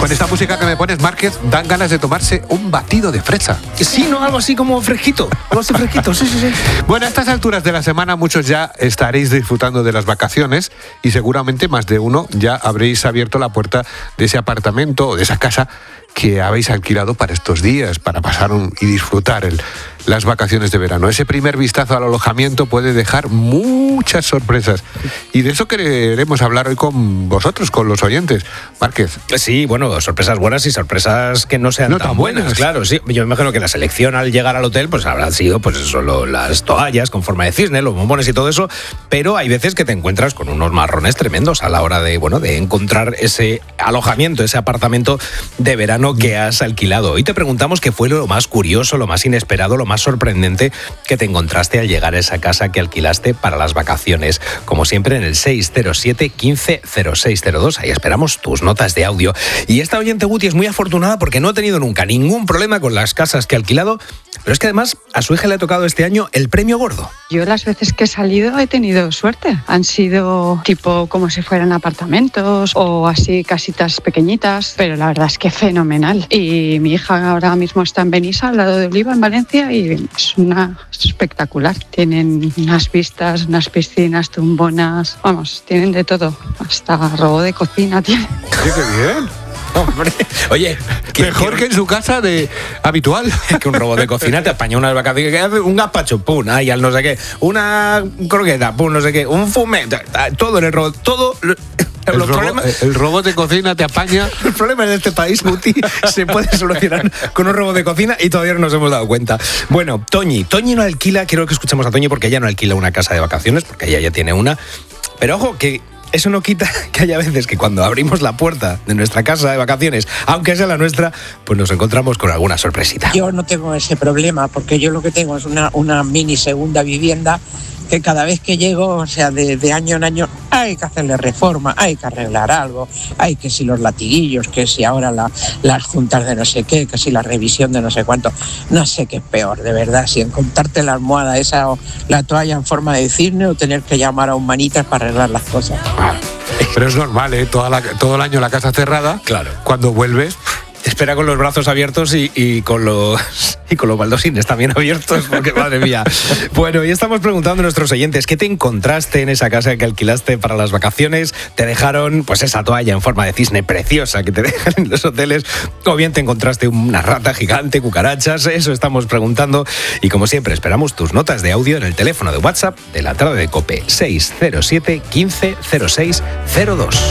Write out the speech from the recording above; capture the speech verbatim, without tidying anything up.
Con esta música que me pones, Márquez, dan ganas de tomarse un batido de fresa. Sí, ¿no? Algo así como fresquito. Algo así fresquito, sí, sí, sí. Bueno, a estas alturas de la semana muchos ya estaréis disfrutando de las vacaciones y seguramente más de uno ya habréis abierto la puerta de ese apartamento o de esa casa que habéis alquilado para estos días, para pasar un, y disfrutar el, las vacaciones de verano. Ese primer vistazo al alojamiento puede dejar muchas sorpresas y de eso queremos hablar hoy con vosotros, con los oyentes. Márquez. Sí, bueno, sorpresas buenas y sorpresas que no sean no tan, tan buenas, buenas. Claro, sí. Yo me imagino que la selección al llegar al hotel pues habrá sido pues eso, lo, las toallas con forma de cisne, los bombones y todo eso, pero hay veces que te encuentras con unos marrones tremendos a la hora de, bueno, de encontrar ese alojamiento, ese apartamento de verano que has alquilado. Hoy te preguntamos qué fue lo más curioso, lo más inesperado, lo más sorprendente que te encontraste al llegar a esa casa que alquilaste para las vacaciones. Como siempre en el seis cero siete, quince, cero seis cero dos. Ahí esperamos tus notas de audio. Y esta oyente Guti es muy afortunada porque no ha tenido nunca ningún problema con las casas que ha alquilado, pero es que además a su hija le ha tocado este año el premio gordo. Yo las veces que he salido he tenido suerte. Han sido tipo como si fueran apartamentos o así casitas pequeñitas, pero la verdad es que fenomenal. Y mi hija ahora mismo está en Benissa, al lado de Oliva, en Valencia, y es una es espectacular. Tienen unas vistas, unas piscinas, tumbonas, vamos, tienen de todo. Hasta robot de cocina tienen. Oye, qué bien. Hombre, oye, que, mejor que, que en su casa de habitual. Que un robot de cocina te apaña unas vacaciones, que hace un gazpacho, pum, ahí al no sé qué, una croqueta, pum, no sé qué, un fumet, todo en el robot, todo. El, Los robo, problemas, el robot de cocina te apaña. El problema en este país, Guti, se puede solucionar con un robot de cocina y todavía no nos hemos dado cuenta. Bueno, Toñi, Toñi no alquila, quiero que escuchemos a Toñi porque ella no alquila una casa de vacaciones, porque ella ya tiene una. Pero ojo, que eso no quita que haya veces que cuando abrimos la puerta de nuestra casa de vacaciones, aunque sea la nuestra, pues nos encontramos con alguna sorpresita. Yo no tengo ese problema porque yo lo que tengo es una, una mini segunda vivienda que cada vez que llego, o sea, de, de año en año, hay que hacerle reforma, hay que arreglar algo, hay que si los latiguillos, que si ahora la, las juntas de no sé qué, que si la revisión de no sé cuánto, no sé qué es peor, de verdad, si encontrarte la almohada esa o la toalla en forma de cisne o tener que llamar a un manitas para arreglar las cosas. Ah, pero es normal, ¿eh? Toda la, todo el año la casa cerrada, claro. Cuando vuelves te espera con los brazos abiertos y, y con los y con los baldosines también abiertos, porque madre mía. Bueno, y estamos preguntando a nuestros oyentes, ¿qué te encontraste en esa casa que alquilaste para las vacaciones? ¿Te dejaron pues esa toalla en forma de cisne preciosa que te dejan en los hoteles? ¿O bien te encontraste una rata gigante, cucarachas? Eso estamos preguntando. Y como siempre, esperamos tus notas de audio en el teléfono de WhatsApp de la tarde de COPE seis cero siete, quince, cero seis cero dos.